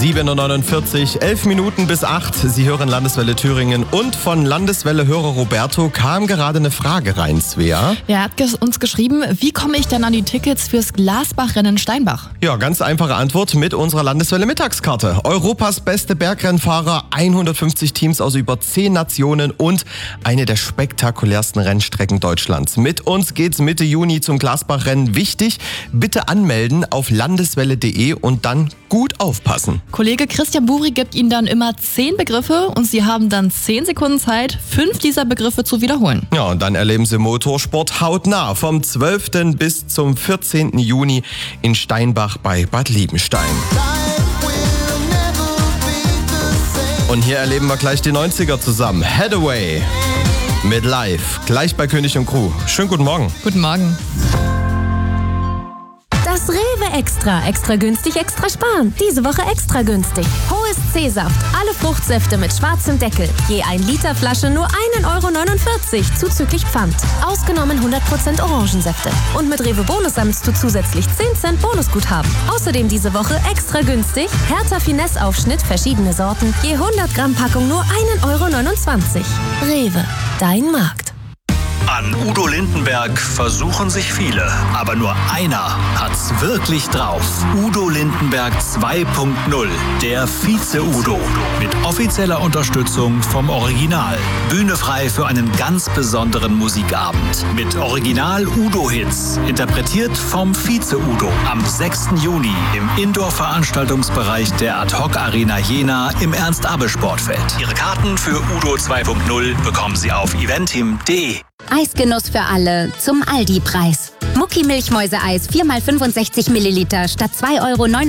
7:49 Uhr, 11 Minuten bis 8. Sie hören Landeswelle Thüringen und von Landeswelle-Hörer Roberto kam gerade eine Frage rein, Svea. Er hat uns geschrieben, wie komme ich denn an die Tickets fürs Glasbach-Rennen Steinbach? Ja, ganz einfache Antwort mit unserer Landeswelle-Mittagskarte. Europas beste Bergrennfahrer, 150 Teams aus über 10 Nationen und eine der spektakulärsten Rennstrecken Deutschlands. Mit uns geht's Mitte Juni zum Glasbach-Rennen. Wichtig, bitte anmelden auf landeswelle.de und dann gut aufpassen. Kollege Christian Buri gibt Ihnen dann immer 10 Begriffe und Sie haben dann 10 Sekunden Zeit, 5 dieser Begriffe zu wiederholen. Ja, und dann erleben Sie Motorsport hautnah vom 12. bis zum 14. Juni in Steinbach bei Bad Liebenstein. Und hier erleben wir gleich die 90er zusammen. Hathaway mit Live, gleich bei König und Crew. Schönen guten Morgen. Guten Morgen. Das Rewe Extra. Extra günstig, extra sparen. Diese Woche extra günstig. Hohes C-Saft. Alle Fruchtsäfte mit schwarzem Deckel. Je 1 Liter Flasche nur 1,49 € zuzüglich Pfand. Ausgenommen 100% Orangensäfte. Und mit Rewe Bonus sammelst du zusätzlich 10 Cent Bonusguthaben. Außerdem diese Woche extra günstig. Hertha Finesse Aufschnitt, verschiedene Sorten. Je 100 Gramm Packung nur 1,29 €. Rewe. Dein Markt. An Udo Lindenberg versuchen sich viele, aber nur einer hat's wirklich drauf. Udo Lindenberg 2.0, der Vize-Udo. Mit offizieller Unterstützung vom Original. Bühne frei für einen ganz besonderen Musikabend. Mit Original-Udo-Hits, interpretiert vom Vize-Udo. Am 6. Juni im Indoor-Veranstaltungsbereich der Ad-Hoc-Arena Jena im Ernst-Abbe-Sportfeld. Ihre Karten für Udo 2.0 bekommen Sie auf eventim.de. Eisgenuss für alle zum Aldi-Preis. Mucki Milchmäuse-Eis 4x65 Milliliter statt 2,99 €